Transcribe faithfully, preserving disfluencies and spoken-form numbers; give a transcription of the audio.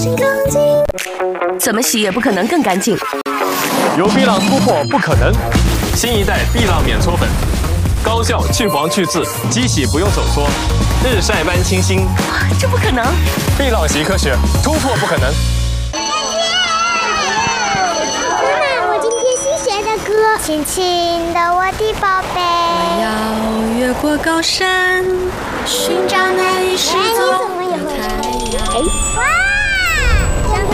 怎么洗也不可能更干净。 有碧浪突破不可能，新一代碧浪免搓粉，高效去黄去渍，机洗不用手搓，日晒般清新。 这不可能！ 碧浪洗科学，突破不可能。 妈妈，我今天新学的歌，亲亲的我的宝贝。 我要越过高山，寻找那一失踪的太阳。 哇！